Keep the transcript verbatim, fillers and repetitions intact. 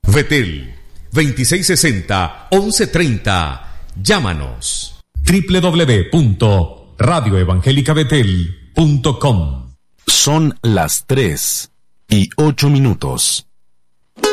Betel, veintiséis sesenta, once treinta. Llámanos. doble u doble u doble u punto radio evangélica betel punto com. Son las tres y ocho minutos.